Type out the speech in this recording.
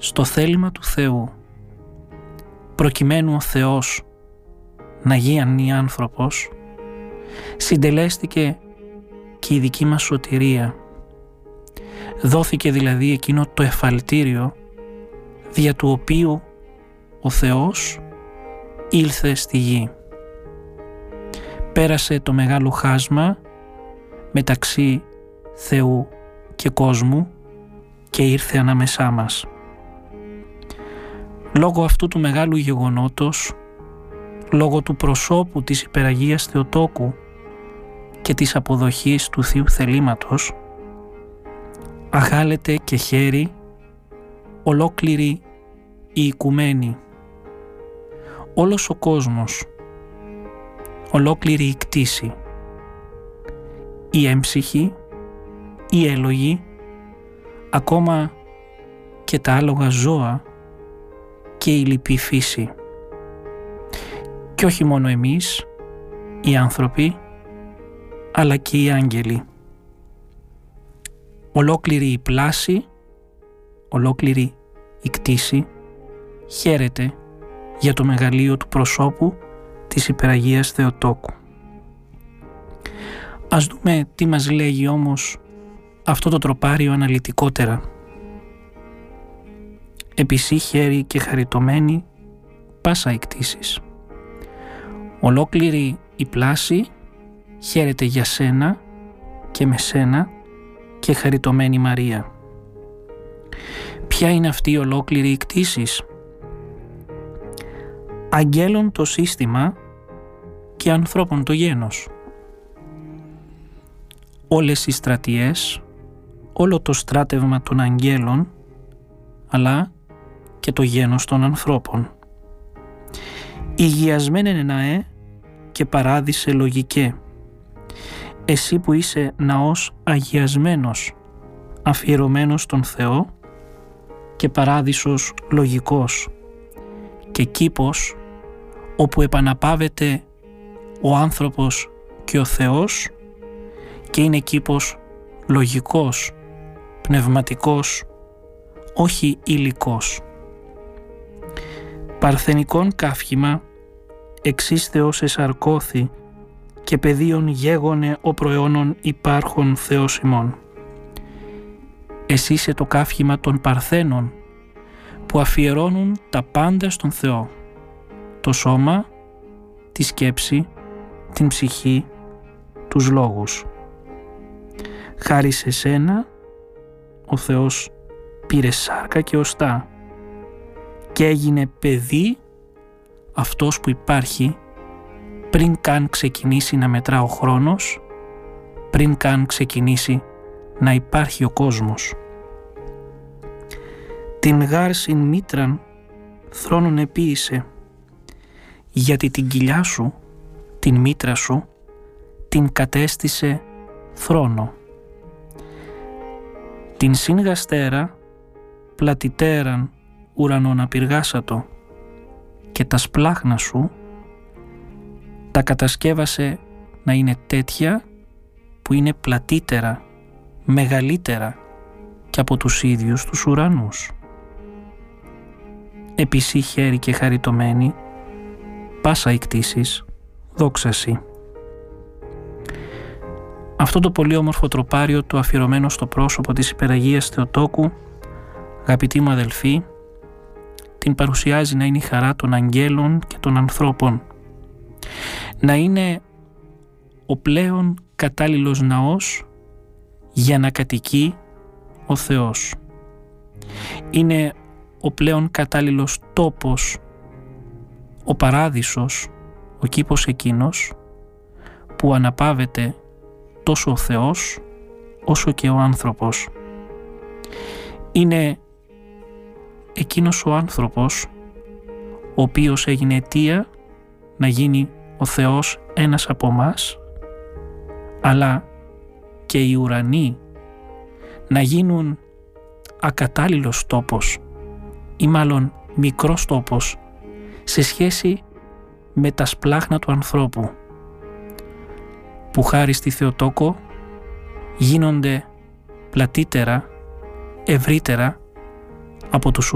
στο θέλημα του Θεού, προκειμένου ο Θεός να γίνει άνθρωπος, συντελέστηκε και η δική μας σωτηρία. Δόθηκε δηλαδή εκείνο το εφαλτήριο δια του οποίου ο Θεός ήλθε στη γη. Πέρασε το μεγάλο χάσμα μεταξύ Θεού και κόσμου και ήρθε ανάμεσά μας. Λόγω αυτού του μεγάλου γεγονότος, λόγω του προσώπου της Υπεραγίας Θεοτόκου και της αποδοχής του Θείου θελήματος, αγάλεται και χαίρει ολόκληρη η οικουμένη, όλος ο κόσμος, ολόκληρη η κτήση, οι έμψυχοι, οι έλογοι, ακόμα και τα άλογα ζώα και η λοιπή φύση. Και όχι μόνο εμείς, οι άνθρωποι, αλλά και οι άγγελοι. Ολόκληρη η πλάση, ολόκληρη η κτήση χαίρεται για το μεγαλείο του προσώπου της Υπεραγίας Θεοτόκου. Ας δούμε τι μας λέγει όμως αυτό το τροπάριο αναλυτικότερα. Επισή χαίρει και χαριτωμένη πάσα η κτήσης. Ολόκληρη η πλάση χαίρεται για σένα και με σένα και χαριτωμένη Μαρία. Ποια είναι αυτή η ολόκληρη η κτήσης? Αγγέλων το σύστημα και ανθρώπων το γένος. Όλες οι στρατιές, όλο το στράτευμα των αγγέλων, αλλά και το γένος των ανθρώπων. Υγιασμένε ναέ και παράδεισε λογικέ. Εσύ που είσαι ναός αγιασμένος, αφιερωμένος στον Θεό και παράδεισος λογικός και κήπος όπου επαναπάβεται ο άνθρωπος και ο Θεός και είναι κήπος λογικός, πνευματικός, όχι υλικός. Παρθενικών καύχημα εξής Θεός εσαρκώθη και πεδίων γέγονε ο προαιώνων υπάρχων Θεός ημών. Εσύ είσαι το καύχημα των Παρθένων που αφιερώνουν τα πάντα στον Θεό, το σώμα, τη σκέψη, την ψυχή, τους λόγους. Χάρη σε σένα ο Θεός πήρε σάρκα και οστά και έγινε παιδί αυτός που υπάρχει πριν καν ξεκινήσει να μετρά ο χρόνος, πριν καν ξεκινήσει να υπάρχει ο κόσμος. Την γάρσιν μήτραν θρόνον επίησε, γιατί την κοιλιά σου, την μήτρα σου, την κατέστησε θρόνο. Την σύνγαστέρα πλατιτέραν ουρανόν απειργάσατο και τα σπλάχνα σου τα κατασκεύασε να είναι τέτοια που είναι πλατύτερα, μεγαλύτερα και από τους ίδιους τους ουρανούς. Επισή χαίρει και χαριτωμένη, πάσα η κτήσης, δόξαση. Αυτό το πολύ όμορφο τροπάριο, το αφιερωμένο στο πρόσωπο της Υπεραγίας Θεοτόκου, αγαπητοί μου αδελφοί, την παρουσιάζει να είναι η χαρά των αγγέλων και των ανθρώπων. Να είναι ο πλέον κατάλληλος ναός για να κατοικεί ο Θεός. Είναι ο πλέον κατάλληλος τόπος, ο παράδεισος, ο κήπος εκείνος που αναπαύεται τόσο ο Θεός όσο και ο άνθρωπος. Είναι εκείνος ο άνθρωπος ο οποίος έγινε αιτία να γίνει ο Θεός ένας από μας, αλλά και οι ουρανοί να γίνουν ακατάλληλος τόπος ή μάλλον μικρός τόπος σε σχέση με τα σπλάχνα του ανθρώπου, που χάρη στη Θεοτόκο γίνονται πλατύτερα, ευρύτερα από τους